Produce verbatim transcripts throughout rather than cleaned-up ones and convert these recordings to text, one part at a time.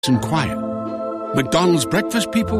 and quiet. McDonald's breakfast people,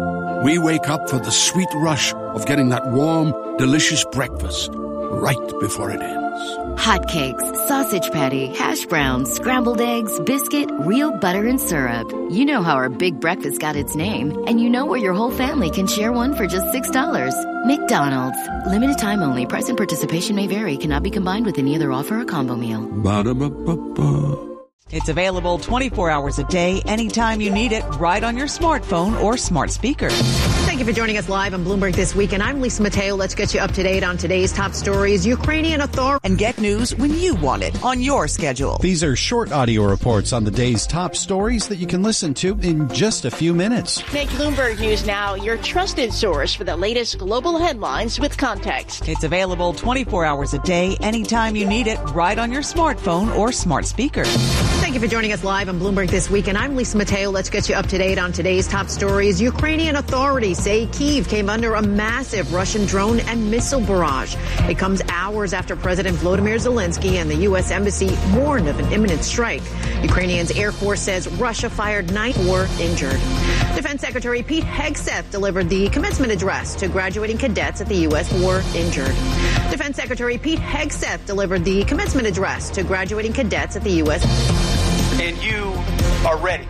we wake up for the sweet rush of getting that warm, delicious breakfast right before it ends. Hotcakes, sausage patty, hash browns, scrambled eggs, biscuit, real butter and syrup. You know how our big breakfast got its name, and you know where your whole family can share one for just six dollars. McDonald's. Limited time only. Price and participation may vary. Cannot be combined with any other offer or combo meal. Ba-da-ba-ba-ba. It's available twenty-four hours a day, anytime you need it, right on your smartphone or smart speaker. Thank you for joining us live on Bloomberg This Week, and I'm Lisa Mateo. Let's get you up to date on today's top stories. Ukrainian authorities and get news when you want it on your schedule. These are short audio reports on the day's top stories that you can listen to in just a few minutes. Make Bloomberg News Now your trusted source for the latest global headlines with context. It's available twenty-four hours a day, anytime you need it, right on your smartphone or smart speaker. Thank you for joining us live on Bloomberg This Week, and I'm Lisa Mateo. Let's get you up to date on today's top stories. Ukrainian authorities say Kyiv came under a massive Russian drone and missile barrage. It comes hours after President Volodymyr Zelensky and the U S Embassy warned of an imminent strike. Ukrainian's Air Force says Russia fired nine or injured. Defense Secretary Pete Hegseth delivered the commencement address to graduating cadets at the U S War injured. Defense Secretary Pete Hegseth delivered the commencement address to graduating cadets at the U S And you are ready.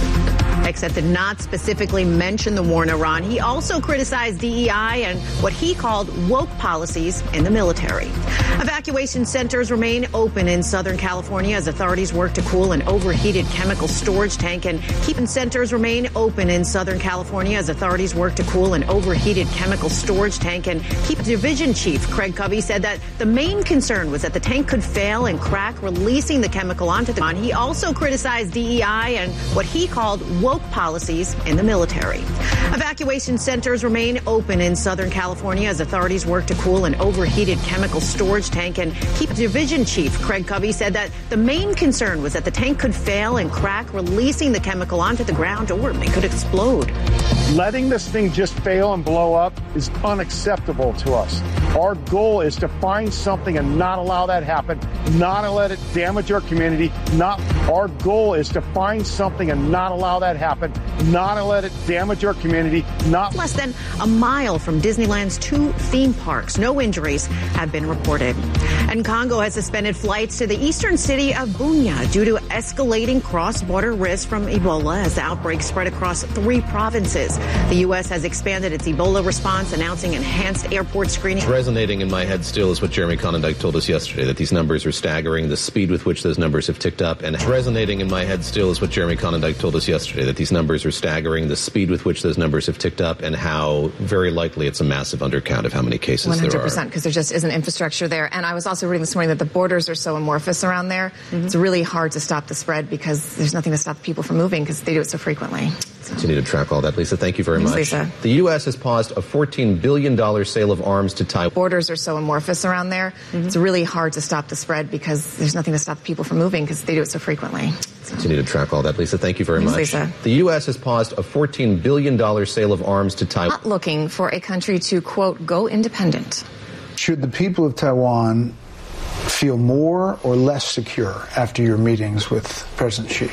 Hegseth did not specifically mention the war in Iran. He also criticized D E I and what he called woke policies in the military. Evacuation centers remain open in Southern California as authorities work to cool an overheated chemical storage tank. And keeping centers remain open in Southern California as authorities work to cool an overheated chemical storage tank. And keep Division Chief Craig Covey said that the main concern was that the tank could fail and crack, releasing the chemical onto the ground. He also criticized D E I and what he called woke policies in the military. Evacuation centers remain open in Southern California as authorities work to cool an overheated chemical storage tank. And keep Division Chief Craig Covey said that the main concern was that the tank could fail and crack, releasing the chemical onto the ground, or it could explode. Letting this thing just fail and blow up is unacceptable to us. Our goal is to find something and not allow that happen, not to let it damage our community. Not our goal is to find something and not allow that happen, not to let it damage our community. Not less than a mile from Disneyland's two theme parks. No injuries have been reported. And Congo has suspended flights to the eastern city of Bunia due to escalating cross-border risks from Ebola as the outbreak spread across three provinces. The U S has expanded its Ebola response, announcing enhanced airport screening. What's resonating in my head still is what Jeremy Conondike told us yesterday, that these numbers are staggering, the speed with which those numbers have ticked up. And what's resonating in my head still is what Jeremy Conondike told us yesterday, that these numbers are staggering, the speed with which those numbers have ticked up, and how very likely it's a massive undercount of how many cases one hundred percent, there are. one hundred percent, because there just isn't infrastructure there. And I was also reading this morning that the borders are so amorphous around there. Mm-hmm. It's really hard to stop the spread because there's nothing to stop people from moving because they do it so frequently. So. Continue to track all that, Lisa. Thank you very Thanks, much. Lisa. The U S has paused a fourteen billion dollars sale of arms to Taiwan. Borders are so amorphous around there. Mm-hmm. It's really hard to stop the spread because there's nothing to stop people from moving because they do it so frequently. So. Continue to track all that, Lisa. Thank you very Thanks, much. Lisa. The U S has paused a fourteen billion dollars sale of arms to Taiwan. Not looking for a country to, quote, go independent. Should the people of Taiwan feel more or less secure after your meetings with President Xi?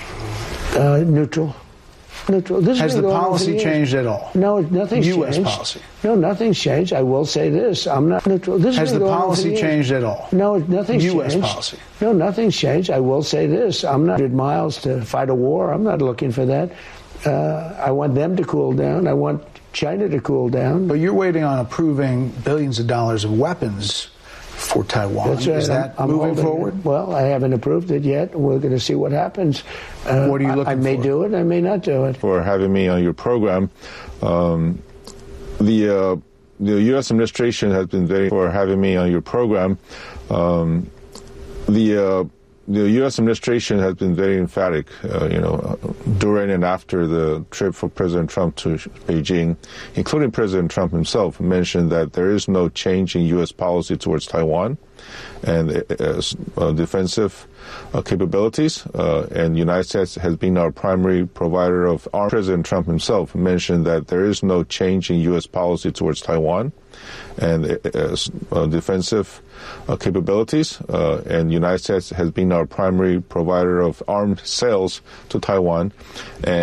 Uh, neutral. Neutral. This has the policy changed at all? No, nothing's U S changed. policy? No, nothing's changed. I will say this. I'm not neutral. This has the policy changed at all? No, nothing's U S changed. policy? No, nothing's changed. I will say this. I'm not one hundred miles to fight a war. I'm not looking for that. Uh, I want them to cool down. I want China to cool down. But you're waiting on approving billions of dollars of weapons for Taiwan. That's right. Is that I'm, I'm moving forward? It. Well, I haven't approved it yet. We're going to see what happens. Uh, what are you looking I, I may for? do it. I may not do it. For having me on your program. Um, the uh, the U S administration has been very for having me on your program. Um, the uh, the U S administration has been very emphatic, uh, you know, during and after the trip for President Trump to Beijing, including President Trump himself, mentioned that there is no change in U S policy towards Taiwan and uh, uh, defensive uh, capabilities. Uh, and the United States has been our primary provider of arms. President Trump himself mentioned that there is no change in U S policy towards Taiwan and uh, uh, defensive uh, capabilities. Uh, and the United States has been our primary provider of armed sales to Taiwan. And